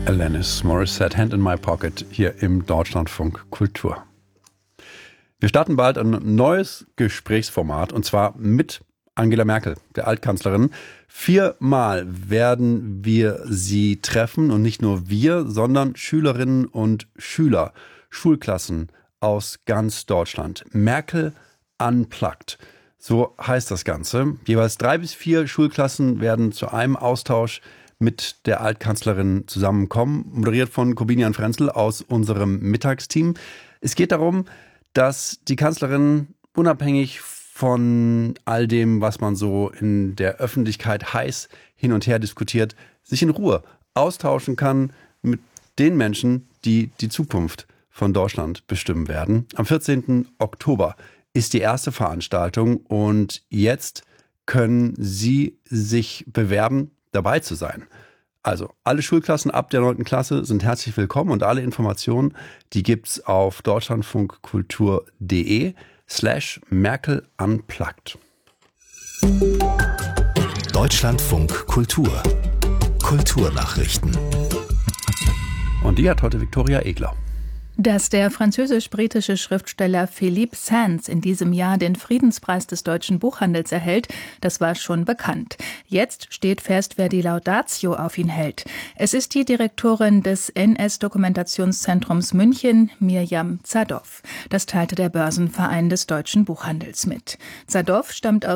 Alanis Morissette, Hand in My Pocket, hier im Deutschlandfunk Kultur. Wir starten bald ein neues Gesprächsformat, und zwar mit Angela Merkel, der Altkanzlerin. 4-mal werden wir sie treffen, und nicht nur wir, sondern Schülerinnen und Schüler, Schulklassen aus ganz Deutschland. Merkel Unplugged, so heißt das Ganze. Jeweils 3 bis 4 Schulklassen werden zu einem Austausch mit der Altkanzlerin zusammenkommen, moderiert von Corbinian Frenzel aus unserem Mittagsteam. Es geht darum, dass die Kanzlerin unabhängig von all dem, was man so in der Öffentlichkeit heiß hin und her diskutiert, sich in Ruhe austauschen kann mit den Menschen, die die Zukunft von Deutschland bestimmen werden. Am 14. Oktober ist die erste Veranstaltung, und jetzt können Sie sich bewerben, dabei zu sein. Also alle Schulklassen ab der 9. Klasse sind herzlich willkommen, und alle Informationen, die gibt's auf deutschlandfunkkultur.de/Merkel Unplugged. Deutschlandfunk Kultur. Kulturnachrichten. Und die hat heute Viktoria Egler. Dass der französisch-britische Schriftsteller Philippe Sands in diesem Jahr den Friedenspreis des deutschen Buchhandels erhält, das war schon bekannt. Jetzt steht fest, wer die Laudatio auf ihn hält. Es ist die Direktorin des NS-Dokumentationszentrums München, Mirjam Zadov. Das teilte der Börsenverein des deutschen Buchhandels mit. Zadov stammt aus